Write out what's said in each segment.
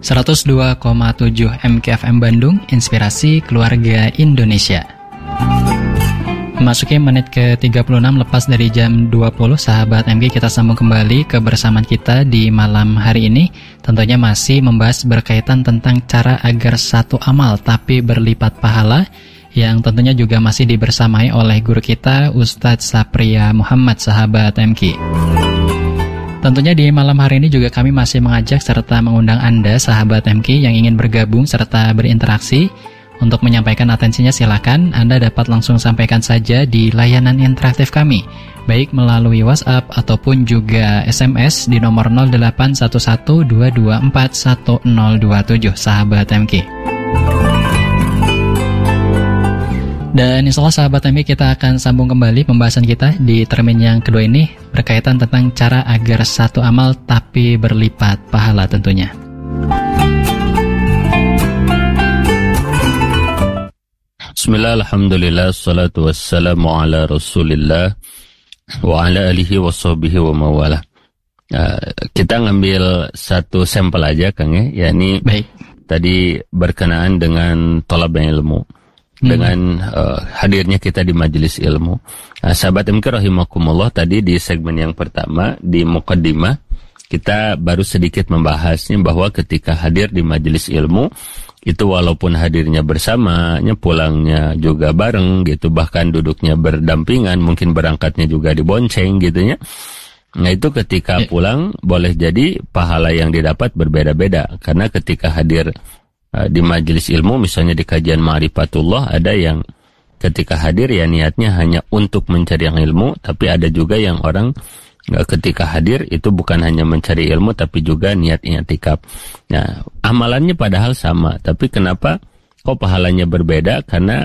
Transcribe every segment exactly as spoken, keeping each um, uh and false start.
seratus dua koma tujuh M K F M Bandung, Inspirasi Keluarga Indonesia. Memasuki menit ke tiga puluh enam lepas dari jam dua puluh, sahabat M K, kita sambung kembali kebersamaan kita di malam hari ini. Tentunya masih membahas berkaitan tentang cara agar satu amal tapi berlipat pahala, yang tentunya juga masih dibersamai oleh guru kita Ustadz Sapria Muhammad, sahabat M K. Tentunya di malam hari ini juga kami masih mengajak serta mengundang Anda, sahabat M K, yang ingin bergabung serta berinteraksi. Untuk menyampaikan atensinya silakan Anda dapat langsung sampaikan saja di layanan interaktif kami, baik melalui WhatsApp ataupun juga S M S di nomor nol delapan satu satu dua dua empat satu nol dua tujuh, sahabat M K. Dan insya Allah, sahabat M K, kita akan sambung kembali pembahasan kita di termin yang kedua ini berkaitan tentang cara agar satu amal tapi berlipat pahala tentunya. Bismillah, alhamdulillah, salatu wassalamu ala rasulillah wa ala alihi wa sahbihi wa mawala. Uh, kita ngambil satu sampel aja, Kang, ya, yakni baik, tadi berkenaan dengan tolab ilmu, hmm. dengan uh, hadirnya kita di majelis ilmu. Uh, sahabat M K rahimakumullah, tadi di segmen yang pertama, di muqaddimah, kita baru sedikit membahasnya bahwa ketika hadir di majelis ilmu, itu walaupun hadirnya bersamanya, pulangnya juga bareng gitu, bahkan duduknya berdampingan, mungkin berangkatnya juga dibonceng gitu ya. Nah itu ketika pulang boleh jadi pahala yang didapat berbeda-beda, karena ketika hadir uh, di majelis ilmu, misalnya di kajian Ma'rifatullah, ada yang ketika hadir ya niatnya hanya untuk mencari ilmu, tapi ada juga yang orang ketika hadir itu bukan hanya mencari ilmu tapi juga niat i'tikaf. Nah, amalannya padahal sama, tapi kenapa kok pahalanya berbeda? Karena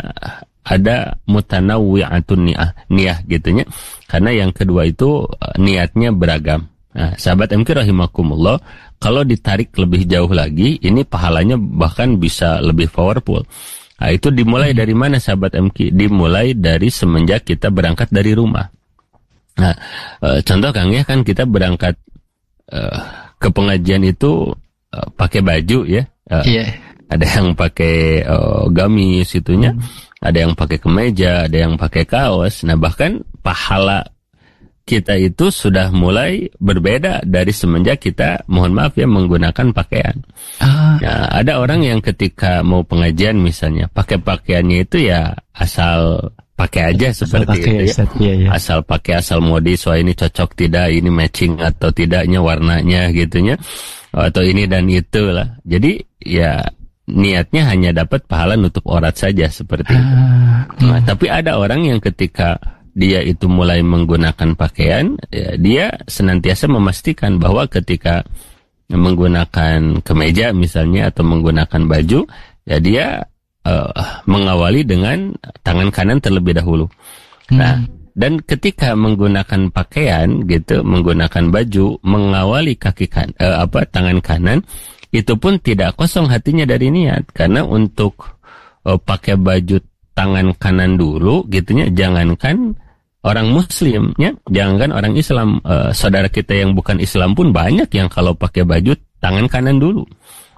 ada mutanawwi'atun niyah, niyah gitunya. Karena yang kedua itu niatnya beragam. Nah, sahabat M K rahimakumullah, kalau ditarik lebih jauh lagi, ini pahalanya bahkan bisa lebih powerful. Nah, itu dimulai dari mana, sahabat M K? Dimulai dari semenjak kita berangkat dari rumah. Nah, e, contoh Kang ya, kan kita berangkat e, ke pengajian itu e, pakai baju ya, e, yeah. Ada yang pakai e, gamis itunya, hmm. ada yang pakai kemeja, ada yang pakai kaos. Nah bahkan pahala kita itu sudah mulai berbeda dari semenjak kita, mohon maaf ya, menggunakan pakaian. Ah. Nah, ada orang yang ketika mau pengajian misalnya pakai pakaiannya itu ya asal pakai aja asal seperti pakai, itu ya. Iya, iya. Asal pakai, asal modis, wah ini cocok tidak, ini matching atau tidaknya warnanya gitunya, atau ini dan itu lah. Jadi ya niatnya hanya dapat pahala nutup aurat saja seperti ah. itu. Nah, hmm. tapi ada orang yang ketika dia itu mulai menggunakan pakaian, ya, dia senantiasa memastikan bahwa ketika menggunakan kemeja misalnya atau menggunakan baju, ya dia Uh, mengawali dengan tangan kanan terlebih dahulu. Hmm. Nah, dan ketika menggunakan pakaian gitu, menggunakan baju, mengawali kaki kan, uh, apa tangan kanan, itu pun tidak kosong hatinya dari niat, karena untuk uh, pakai baju tangan kanan dulu, gitunya, jangankan orang Muslimnya, jangankan orang Islam, uh, saudara kita yang bukan Islam pun banyak yang kalau pakai baju tangan kanan dulu.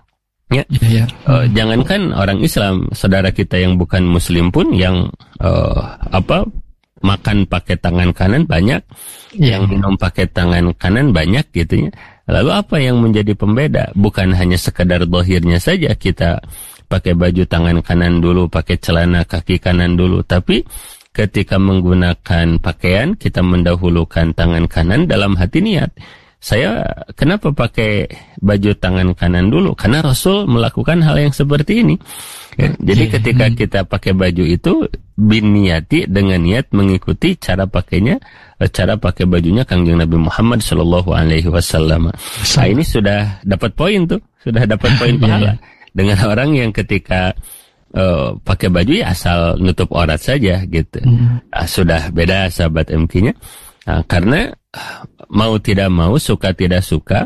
Ya, ya, ya. Uh, jangankan orang Islam, saudara kita yang bukan Muslim pun yang uh, apa makan pakai tangan kanan banyak, ya. Yang minum pakai tangan kanan banyak gitu ya. Lalu apa yang menjadi pembeda? Bukan hanya sekedar zahirnya saja kita pakai baju tangan kanan dulu, pakai celana kaki kanan dulu, tapi ketika menggunakan pakaian kita mendahulukan tangan kanan dalam hati niat. Saya kenapa pakai baju tangan kanan dulu? Karena Rasul melakukan hal yang seperti ini. Ya, jadi ketika kita pakai baju itu biniyati, dengan niat mengikuti cara pakainya, cara pakai bajunya Kangjeng Nabi Muhammad Shallallahu Alaihi Wasallam. Nah ini sudah dapat poin tuh, sudah dapat poin pahala. Dengan orang yang ketika uh, pakai baju ya asal nutup aurat saja gitu, nah, sudah beda, sahabat M K-nya. Nah, karena mau tidak mau, suka tidak suka,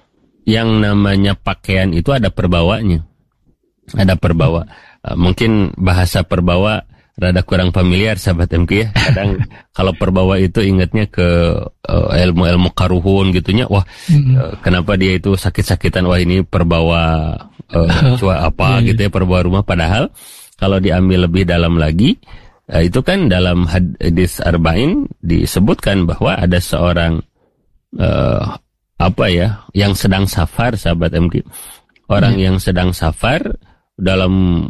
yang namanya pakaian itu ada perbawanya. Ada perbawa. Uh, mungkin bahasa perbawa rada kurang familiar sahabat M K ya. Kadang kalau perbawa itu ingatnya ke uh, ilmu-ilmu karuhun gitunya. Wah, mm-hmm. uh, kenapa dia itu sakit-sakitan? Wah, ini perbawa uh, cua apa gitu ya, perbawa rumah. Padahal kalau diambil lebih dalam lagi, uh, itu kan dalam hadis arba'in disebutkan bahwa ada seorang uh, apa ya, yang sedang safar sahabat M K. Orang mm-hmm. yang sedang safar dalam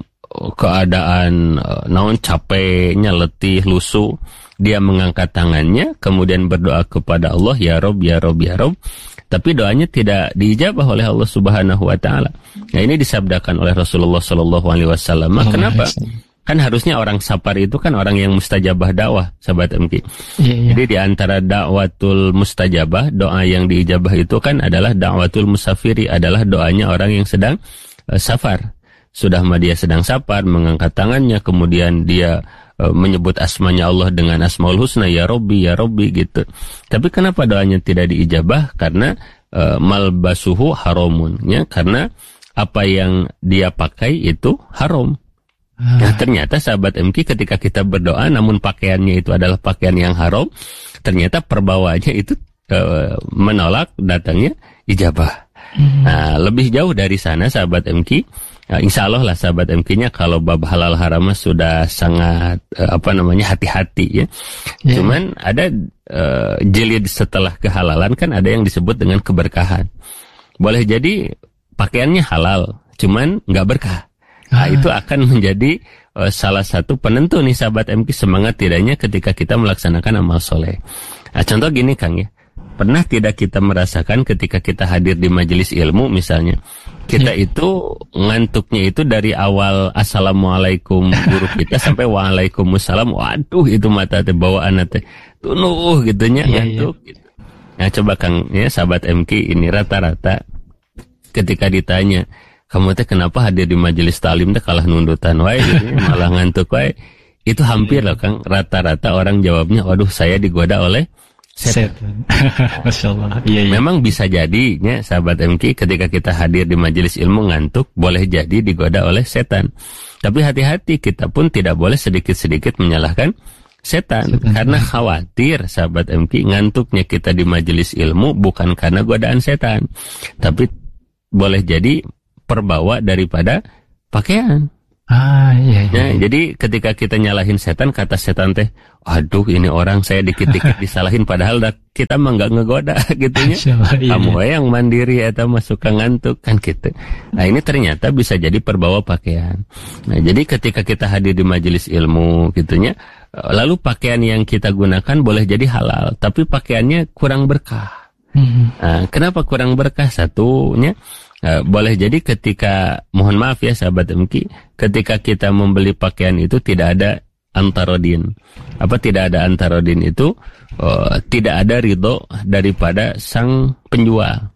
keadaan uh, naon capeknya, letih, lusuh, dia mengangkat tangannya kemudian berdoa kepada Allah, ya Rob, ya Rob, ya Rob, tapi doanya tidak diijabah oleh Allah Subhanahu wa taala. Nah, ini disabdakan oleh Rasulullah sallallahu alaihi wasallam. Oh, kenapa? Kan harusnya orang safar itu kan orang yang mustajabah dakwah, sahabat M K. Yeah, yeah. Jadi di antara dakwatul mustajabah, doa yang diijabah itu kan adalah dakwatul musafiri, adalah doanya orang yang sedang uh, safar. Sudah mah dia sedang safar, mengangkat tangannya, kemudian dia e, menyebut asmanya Allah dengan Asmaul Husna, ya Robbi, ya Robbi gitu. Tapi kenapa doanya tidak diijabah? Karena e, malbasuhu haramun, ya, karena apa yang dia pakai itu haram. Ah. Nah, ternyata sahabat M K, ketika kita berdoa namun pakaiannya itu adalah pakaian yang haram, ternyata perbawaannya itu e, menolak datangnya ijabah. Hmm. Nah, lebih jauh dari sana sahabat M K, ya, insya Allah lah sahabat M K-nya kalau bab halal haram sudah sangat uh, apa namanya hati-hati ya. Yeah. Cuman ada uh, jilid setelah kehalalan kan ada yang disebut dengan keberkahan. Boleh jadi pakaiannya halal, cuman nggak berkah. Nah, ah. itu akan menjadi uh, salah satu penentu nih sahabat M K semangat tidaknya ketika kita melaksanakan amal soleh. Nah, contoh gini Kang ya. Pernah tidak kita merasakan ketika kita hadir di majelis ilmu misalnya, kita ya. itu ngantuknya itu dari awal assalamualaikum guru kita sampai waalaikumsalam, waduh itu mata teh bawaan teh tunuh gitunya ya, ngantuk. Ya. Gitu. Nah coba Kang ya sahabat M K ini rata-rata ketika ditanya, kamu teh kenapa hadir di majelis talim teh kalah nundutan wae gitu, malah ngantuk wae, itu hampir loh Kang, rata-rata orang jawabnya, waduh saya digoda oleh setan. Masya Allah. Iya, iya. Memang bisa jadi ya sahabat M K ketika kita hadir di majelis ilmu ngantuk, boleh jadi digoda oleh setan. Tapi hati-hati, kita pun tidak boleh sedikit-sedikit menyalahkan setan, setan. Karena khawatir sahabat M K ngantuknya kita di majelis ilmu bukan karena godaan setan, tapi boleh jadi perbawa daripada pakaian. Ah iya, iya. Nah, jadi ketika kita nyalahin setan, kata setan teh, aduh ini orang saya dikit-dikit disalahin padahal dah kita mah nggak ngegoda gitunya. Iya. Kamu yang mandiri atau masuk ke ngantuk kan gitu. Nah ini ternyata bisa jadi perbawa pakaian. Nah jadi ketika kita hadir di majelis ilmu gitunya, lalu pakaian yang kita gunakan boleh jadi halal, tapi pakaiannya kurang berkah. Hmm. Nah, kenapa kurang berkah? Satunya Uh, boleh jadi ketika, mohon maaf ya sahabat M K, ketika kita membeli pakaian itu tidak ada antarodin. Apa tidak ada antarodin itu? Uh, tidak ada ridho daripada sang penjual.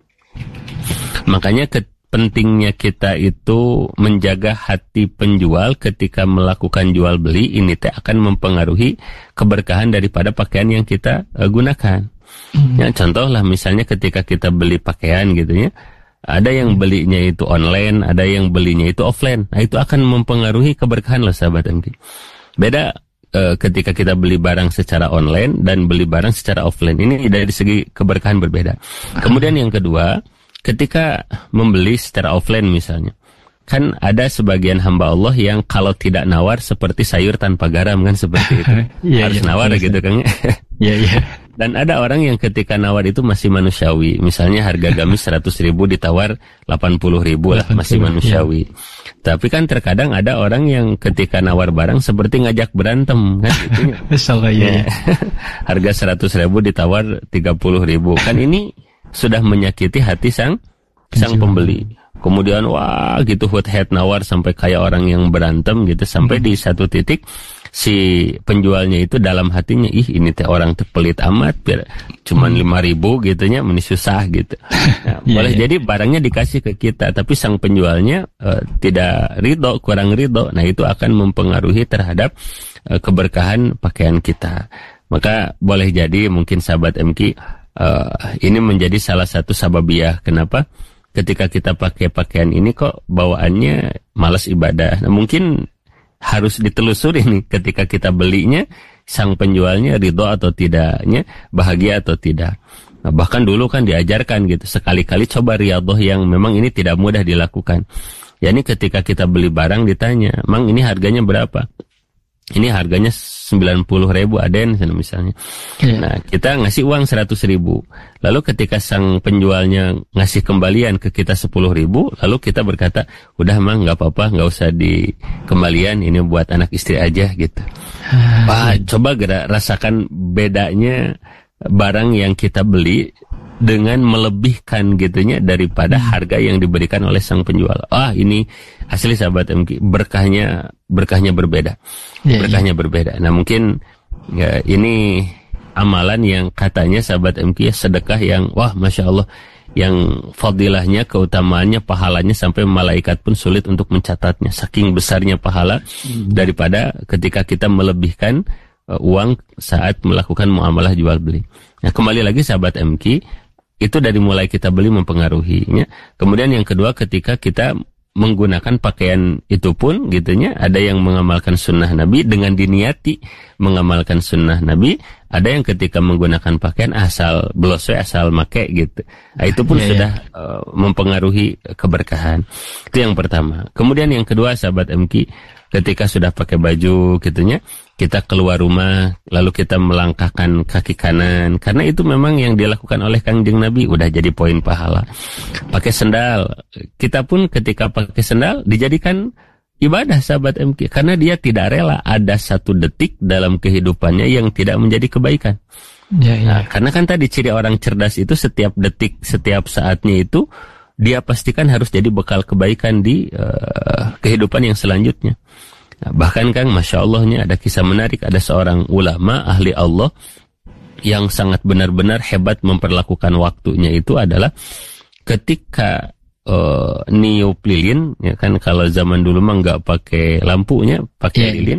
Makanya ke, pentingnya kita itu menjaga hati penjual ketika melakukan jual beli, ini teh akan mempengaruhi keberkahan daripada pakaian yang kita uh, gunakan. Hmm. Ya, contoh lah misalnya ketika kita beli pakaian gitu ya, ada yang belinya itu online, ada yang belinya itu offline. Nah itu akan mempengaruhi keberkahan loh sahabat M K. Beda e, ketika kita beli barang secara online dan beli barang secara offline. Ini dari segi keberkahan berbeda. Kemudian yang kedua, ketika membeli secara offline misalnya, kan ada sebagian hamba Allah yang kalau tidak nawar seperti sayur tanpa garam kan seperti itu. Ya, harus ya, nawar ya, gitu kan. Iya iya. Dan ada orang yang ketika nawar itu masih manusiawi. Misalnya harga gamis seratus ribu ditawar delapan puluh ribu lah, masih manusiawi. Ya. Tapi kan terkadang ada orang yang ketika nawar barang seperti ngajak berantem kan gitu. Masalah ya. Harga seratus ribu ditawar tiga puluh ribu. Kan ini sudah menyakiti hati sang sang pembeli. Kemudian wah gitu hut head nawar sampai kayak orang yang berantem gitu, sampai hmm. di satu titik si penjualnya itu dalam hatinya, ih ini teh orang teh pelit amat, biar cuman lima hmm. ribu gitunya, meni susah gitu. Nah, yeah, boleh yeah. jadi barangnya dikasih ke kita, tapi sang penjualnya uh, tidak ridho, kurang ridho. Nah itu akan mempengaruhi terhadap uh, keberkahan pakaian kita. Maka boleh jadi mungkin sahabat M K uh, ini menjadi salah satu sababiyah kenapa ketika kita pakai pakaian ini kok bawaannya malas ibadah. Nah, mungkin harus ditelusuri nih ketika kita belinya, sang penjualnya ridho atau tidaknya, bahagia atau tidak. Nah, bahkan dulu kan diajarkan gitu, sekali-kali coba riyadhah yang memang ini tidak mudah dilakukan. Ya ini ketika kita beli barang ditanya, "Mang, ini harganya berapa?" Ini harganya sembilan puluh ribu aden misalnya. Yeah. Nah, kita ngasih uang seratus ribu. Lalu ketika sang penjualnya ngasih kembalian ke kita sepuluh ribu, lalu kita berkata, "Udah Mang, nggak apa-apa, nggak usah dikembalian, ini buat anak istri aja," gitu. Ah, Wah, yeah. Coba gerak rasakan bedanya barang yang kita beli dengan melebihkan gitunya daripada hmm. harga yang diberikan oleh sang penjual. Ah, ini asli sahabat M K, berkahnya berkahnya berbeda. Yeah, berkahnya yeah. berbeda. Nah, mungkin ya ini amalan yang katanya sahabat M K ya sedekah yang wah Masya Allah, yang fadilahnya, keutamaannya, pahalanya sampai malaikat pun sulit untuk mencatatnya. Saking besarnya pahala hmm. daripada ketika kita melebihkan uh, uang saat melakukan muamalah jual beli. Nah, kembali lagi sahabat M K, itu dari mulai kita beli mempengaruhinya. Kemudian yang kedua, ketika kita menggunakan pakaian itu pun gitunya, ada yang mengamalkan sunnah Nabi dengan diniati mengamalkan sunnah Nabi, ada yang ketika menggunakan pakaian asal beloswe, asal make gitu. Nah, itu pun yeah, sudah yeah. Uh, mempengaruhi keberkahan. Itu yang pertama. Kemudian yang kedua sahabat M K, ketika sudah pakai baju gitunya, kita keluar rumah, lalu kita melangkahkan kaki kanan, karena itu memang yang dilakukan oleh Kangjeng Nabi, udah jadi poin pahala. Pakai sendal, kita pun ketika pakai sendal dijadikan ibadah sahabat M K, karena dia tidak rela ada satu detik dalam kehidupannya yang tidak menjadi kebaikan. Ya, ya. Nah, karena kan tadi ciri orang cerdas itu setiap detik, setiap saatnya itu dia pastikan harus jadi bekal kebaikan di uh, kehidupan yang selanjutnya. Nah, bahkan Kang, Masya Allahnya ada kisah menarik, ada seorang ulama ahli Allah yang sangat benar-benar hebat memperlakukan waktunya. Itu adalah ketika uh, niup lilin, ya kan, kalau zaman dulu mah nggak pakai lampunya, pakai yeah. lilin.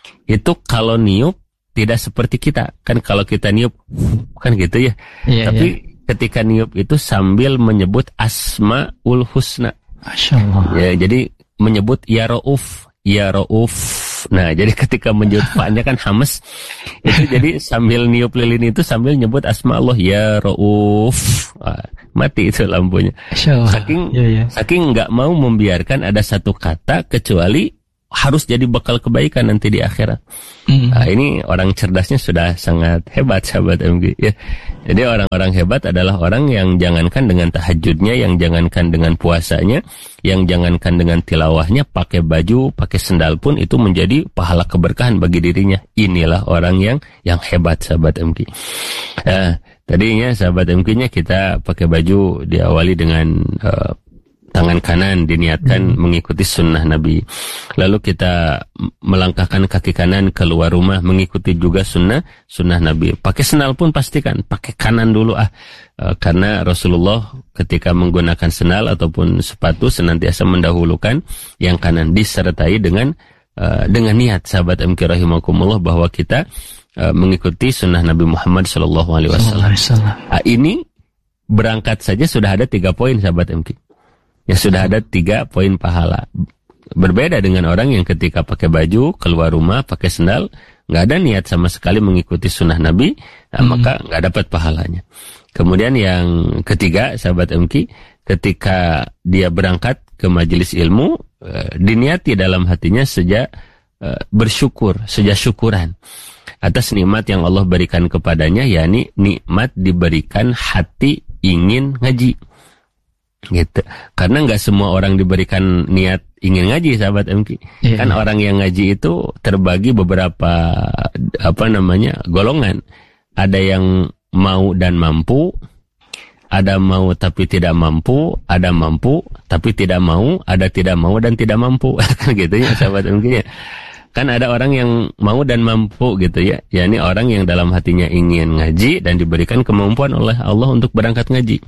Itu kalau niup tidak seperti kita, kan kalau kita niup kan gitu ya. Yeah, Tapi yeah. ketika niup itu sambil menyebut Asmaul Husna. Masya Allah. Ya, jadi menyebut Ya Rauf, Ya Rauf. Nah, jadi ketika menyebut Fa-nya kan hamas, itu jadi sambil niup lilin itu sambil nyebut asma Allah, Ya Rauf. Wah, mati itu lampunya. Saking ya, ya. saking nggak mau membiarkan ada satu kata kecuali harus jadi bekal kebaikan nanti di akhirat. Mm. Nah, ini orang cerdasnya sudah sangat hebat sahabat M G ya. Jadi orang-orang hebat adalah orang yang jangankan dengan tahajudnya, yang jangankan dengan puasanya, yang jangankan dengan tilawahnya, pakai baju, pakai sendal pun itu menjadi pahala keberkahan bagi dirinya. Inilah orang yang yang hebat sahabat M G. Nah, tadinya sahabat M G-nya kita pakai baju diawali dengan uh, tangan kanan diniatkan hmm. mengikuti sunnah Nabi. Lalu kita melangkahkan kaki kanan keluar rumah mengikuti juga sunnah sunnah Nabi. Pakai sendal pun pastikan pakai kanan dulu ah, e, karena Rasulullah ketika menggunakan sendal ataupun sepatu senantiasa mendahulukan yang kanan, disertai dengan e, dengan niat sahabat M K rahimakumullah bahwa kita e, mengikuti sunnah Nabi Muhammad Shallallahu Alaihi Wasallam. Ah, ini berangkat saja sudah ada tiga poin sahabat M K. Ya sudah ada tiga poin pahala. Berbeda dengan orang yang ketika pakai baju, keluar rumah, pakai sendal, nggak ada niat sama sekali mengikuti sunnah Nabi, nah, hmm. maka nggak dapat pahalanya. Kemudian yang ketiga, sahabat M K, ketika dia berangkat ke majelis ilmu, eh, diniati dalam hatinya sejak eh, bersyukur, sejak syukuran atas nikmat yang Allah berikan kepadanya, yakni nikmat diberikan hati ingin ngaji. Gitu. Karena nggak semua orang diberikan niat ingin ngaji sahabat M K. Yeah, kan yeah. orang yang ngaji itu terbagi beberapa apa namanya golongan. Ada yang mau dan mampu, ada mau tapi tidak mampu, ada mampu tapi tidak mau, ada tidak mau dan tidak mampu. Kan gitu ya sahabat M K-nya. Kan ada orang yang mau dan mampu gitu ya. yakni orang yang dalam hatinya ingin ngaji dan diberikan kemampuan oleh Allah untuk berangkat ngaji.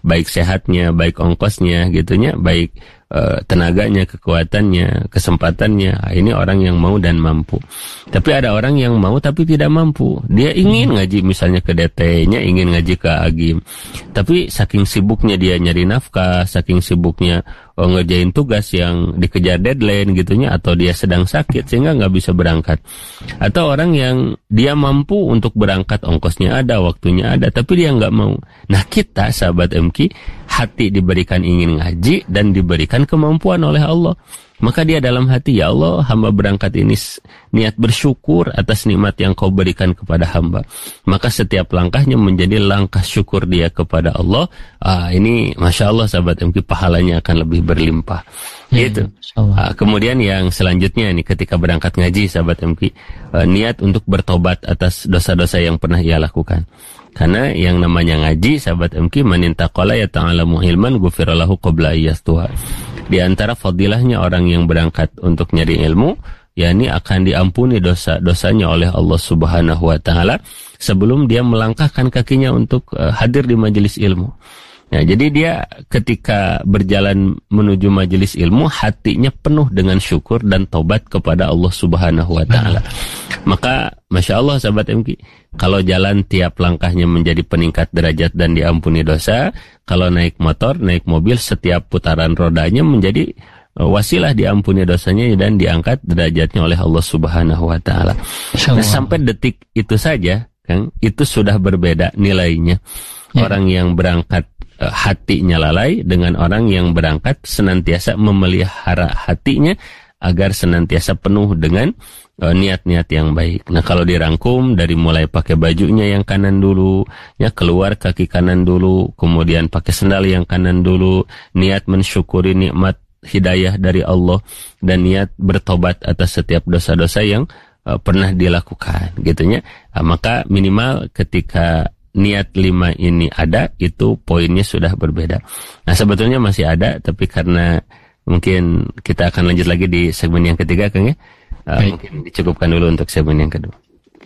baik sehatnya, baik ongkosnya gitunya, baik uh, tenaganya, kekuatannya, kesempatannya. Nah, ini orang yang mau dan mampu. Tapi ada orang yang mau tapi tidak mampu. Dia ingin ngaji misalnya ke D T-nya, ingin ngaji ke Agim. Tapi saking sibuknya dia nyari nafkah, saking sibuknya oh, ngerjain tugas yang dikejar deadline gitunya, atau dia sedang sakit sehingga nggak bisa berangkat. Atau orang yang dia mampu untuk berangkat, ongkosnya ada, waktunya ada, tapi dia nggak mau. Nah kita sahabat M K, hati diberikan ingin ngaji dan diberikan kemampuan oleh Allah. Maka dia dalam hati, ya Allah, hamba berangkat ini niat bersyukur atas nikmat yang kau berikan kepada hamba. Maka setiap langkahnya menjadi langkah syukur dia kepada Allah. Ah, ini Masya Allah sahabat M K, pahalanya akan lebih berlimpah. Ya, gitu. Ah, kemudian yang selanjutnya nih, ketika berangkat ngaji sahabat M K, ah, niat untuk bertobat atas dosa-dosa yang pernah ia lakukan. Karena yang namanya ngaji sahabat M K, man intaqala ya ta'alamu ilman ghufira lahu qabla ayyastuha. Di antara fadilahnya orang yang berangkat untuk nyari ilmu, yakni akan diampuni dosa-dosanya oleh Allah Subhanahu wa taala sebelum dia melangkahkan kakinya untuk uh, hadir di majelis ilmu. Nah, jadi dia ketika berjalan menuju majelis ilmu, hatinya penuh dengan syukur dan taubat kepada Allah Subhanahu wa taala. Maka Masya Allah sahabat M K, kalau jalan tiap langkahnya menjadi peningkat derajat dan diampuni dosa. Kalau naik motor, naik mobil, setiap putaran rodanya menjadi wasilah diampuni dosanya dan diangkat derajatnya oleh Allah Subhanahu wa taala. Nah, sampai detik itu saja, Kang, itu sudah berbeda nilainya. Ya. Orang yang berangkat hatinya lalai dengan orang yang berangkat senantiasa memelihara hatinya agar senantiasa penuh dengan uh, niat-niat yang baik. Nah, kalau dirangkum dari mulai pakai bajunya yang kanan dulu, ya keluar kaki kanan dulu, kemudian pakai sendal yang kanan dulu, niat mensyukuri nikmat hidayah dari Allah dan niat bertobat atas setiap dosa-dosa yang uh, pernah dilakukan, gitunya. Nah, maka minimal ketika niat lima ini ada, itu poinnya sudah berbeda. Nah, sebetulnya masih ada, tapi karena mungkin kita akan lanjut lagi di segmen yang ketiga, Kang ya. Uh, mungkin dicukupkan dulu untuk segmen yang kedua.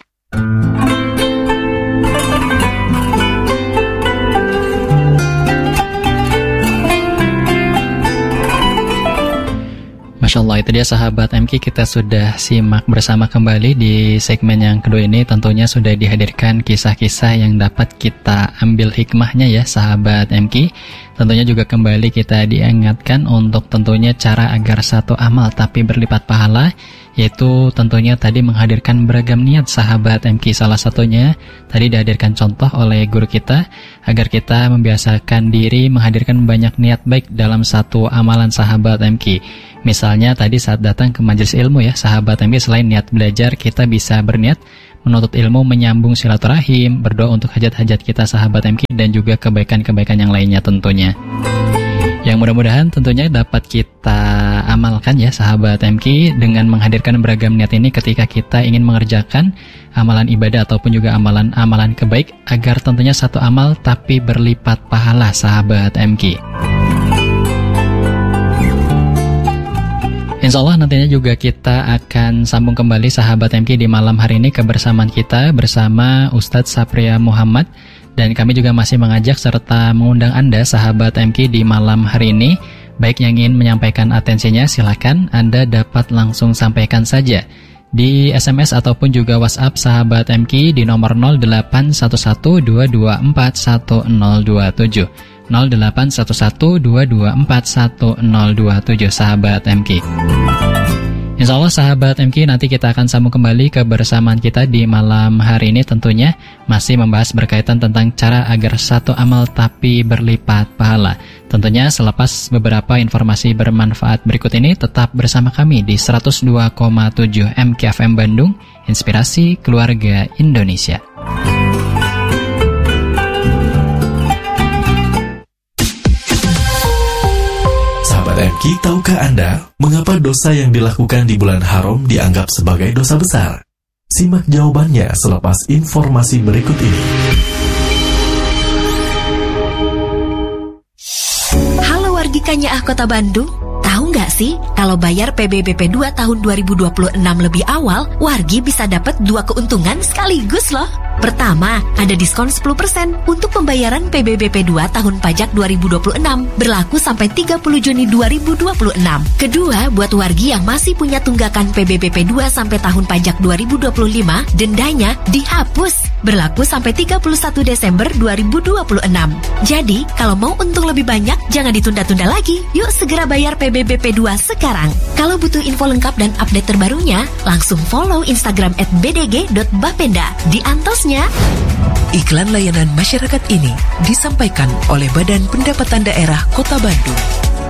Masya Allah, itu dia sahabat M K, kita sudah simak bersama kembali di segmen yang kedua ini. Tentunya sudah dihadirkan kisah-kisah yang dapat kita ambil hikmahnya ya sahabat M K. Tentunya juga kembali kita diingatkan untuk tentunya cara agar satu amal tapi berlipat pahala, yaitu tentunya tadi menghadirkan beragam niat sahabat M K. Salah satunya tadi dihadirkan contoh oleh guru kita agar kita membiasakan diri menghadirkan banyak niat baik dalam satu amalan sahabat M K. Misalnya tadi saat datang ke majelis ilmu ya sahabat M K, selain niat belajar, kita bisa berniat menuntut ilmu, menyambung silaturahim, berdoa untuk hajat-hajat kita sahabat M K, dan juga kebaikan-kebaikan yang lainnya tentunya. Yang mudah-mudahan tentunya dapat kita amalkan ya sahabat M K dengan menghadirkan beragam niat ini ketika kita ingin mengerjakan amalan ibadah ataupun juga amalan-amalan kebaik, agar tentunya satu amal tapi berlipat pahala sahabat M K. Insya Allah nantinya juga kita akan sambung kembali sahabat M K di malam hari ini kebersamaan kita bersama Ustadz Sapria Muhammad. Dan kami juga masih mengajak serta mengundang Anda sahabat M K di malam hari ini. Baik yang ingin menyampaikan atensinya, silakan Anda dapat langsung sampaikan saja di S M S ataupun juga WhatsApp sahabat M K di nomor nol delapan satu satu dua dua empat satu nol dua tujuh. nol delapan satu satu dua dua empat satu nol dua tujuh sahabat M K. Insya Allah sahabat M K, nanti kita akan sambung kembali kebersamaan kita di malam hari ini, tentunya masih membahas berkaitan tentang cara agar satu amal tapi berlipat pahala. Tentunya selepas beberapa informasi bermanfaat berikut ini, tetap bersama kami di seratus dua koma tujuh M K F M Bandung, Inspirasi Keluarga Indonesia. M K, tahukah Anda mengapa dosa yang dilakukan di bulan haram dianggap sebagai dosa besar? Simak jawabannya selepas informasi berikut ini. Halo wargi Kanyaah Kota Bandung, tahu nggak sih kalau bayar P B B P dua tahun dua ribu dua puluh enam lebih awal, wargi bisa dapat dua keuntungan sekaligus loh. Pertama, ada diskon sepuluh persen untuk pembayaran P B B P dua tahun pajak dua ribu dua puluh enam, berlaku sampai tiga puluh Juni dua ribu dua puluh enam. Kedua, buat wargi yang masih punya tunggakan P B B P dua sampai tahun pajak dua ribu dua puluh lima, dendanya dihapus, berlaku sampai tiga puluh satu Desember dua ribu dua puluh enam. Jadi, kalau mau untung lebih banyak, jangan ditunda-tunda lagi. Yuk segera bayar P B B P dua sekarang. Kalau butuh info lengkap dan update terbarunya, langsung follow Instagram at b d g dot bapenda. Di antosnya. Iklan layanan masyarakat ini disampaikan oleh Badan Pendapatan Daerah Kota Bandung.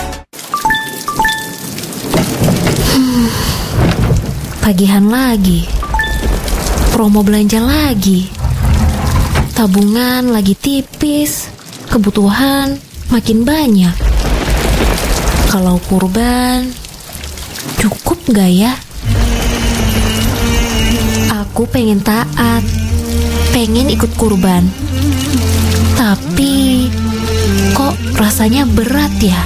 Hmm, pagihan lagi, promo belanja lagi, tabungan lagi tipis, kebutuhan makin banyak. Kalau kurban, cukup gak ya? Aku pengen taat, pengen ikut kurban, tapi kok rasanya berat ya?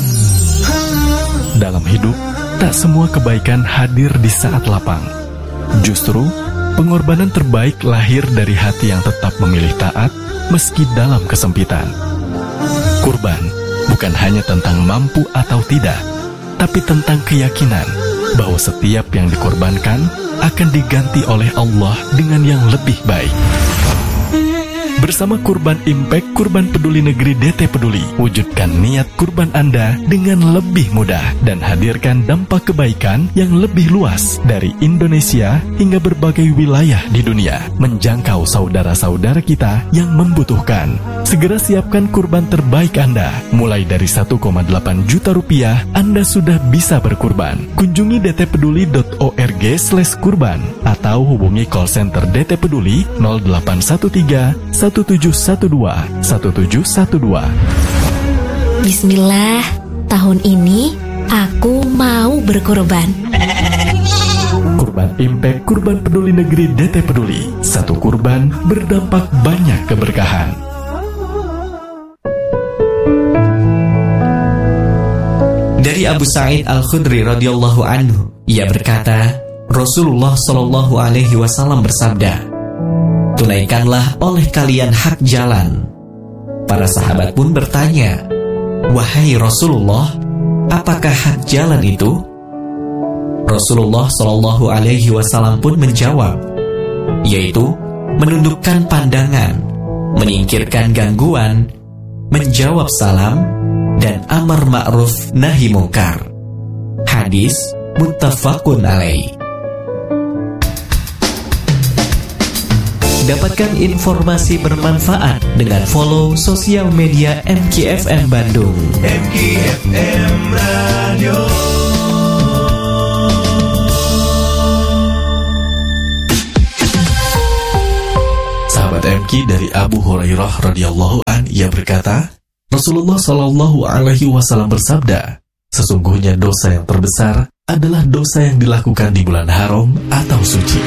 Dalam hidup, tak semua kebaikan hadir di saat lapang. Justru, pengorbanan terbaik lahir dari hati yang tetap memilih taat meski dalam kesempitan. Kurban bukan hanya tentang mampu atau tidak, tapi tentang keyakinan bahwa setiap yang dikorbankan akan diganti oleh Allah dengan yang lebih baik. Bersama Kurban Impact Kurban Peduli Negeri D T Peduli, wujudkan niat kurban Anda dengan lebih mudah dan hadirkan dampak kebaikan yang lebih luas dari Indonesia hingga berbagai wilayah di dunia, menjangkau saudara-saudara kita yang membutuhkan. Segera siapkan kurban terbaik Anda. Mulai dari satu koma delapan juta rupiah, Anda sudah bisa berkurban. Kunjungi d t peduli dot org slash kurban atau hubungi call center D T Peduli nol delapan satu tiga satu tujuh satu dua satu tujuh satu dua. Bismillah, tahun ini aku mau berkurban. Kurban Impact Kurban Peduli Negeri D T Peduli. Satu kurban berdampak banyak keberkahan. Dari Abu Sa'id Al-Khudri radhiyallahu anhu, ia berkata, Rasulullah shallallahu alaihi wasallam bersabda, tunaikanlah oleh kalian hak jalan. Para sahabat pun bertanya, wahai Rasulullah, apakah hak jalan itu? Rasulullah shallallahu alaihi wasallam pun menjawab, yaitu menundukkan pandangan, menyingkirkan gangguan, menjawab salam, dan amar ma'ruf nahi mungkar. Hadis muttafaqun alaih. Dapatkan informasi bermanfaat dengan follow sosial media M K F M Bandung. M K F M Radio. Sahabat M K dari Abu Hurairah radhiyallahu an, ia berkata, Rasulullah shallallahu alaihi wasallam bersabda, sesungguhnya dosa yang terbesar adalah dosa yang dilakukan di bulan haram atau suci.